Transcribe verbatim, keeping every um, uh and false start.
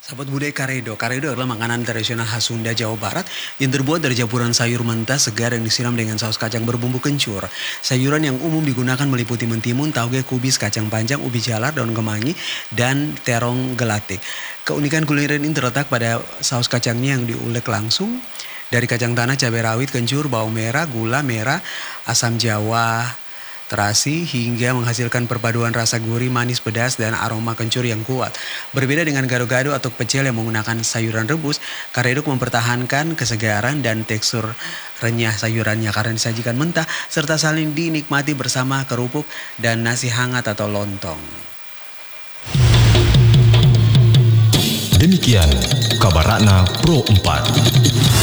Sahabat budaya karedo. Karedo adalah makanan tradisional khas Sunda, Jawa Barat yang terbuat dari campuran sayur mentah segar yang disiram dengan saus kacang berbumbu kencur. Sayuran yang umum digunakan meliputi mentimun, tauge, kubis, kacang panjang, ubi jalar, daun kemangi, dan terong gelatik. Keunikan kuliner ini terletak pada saus kacangnya yang diulek langsung dari kacang tanah, cabai rawit, kencur, bawang merah, gula merah, asam jawa, terasi hingga menghasilkan perpaduan rasa gurih, manis, pedas, dan aroma kencur yang kuat. Berbeda dengan gado-gado atau pecel yang menggunakan sayuran rebus, karedok mempertahankan kesegaran dan tekstur renyah sayurannya karena disajikan mentah serta saling dinikmati bersama kerupuk dan nasi hangat atau lontong. Demikian kabar Ratna Pro empat.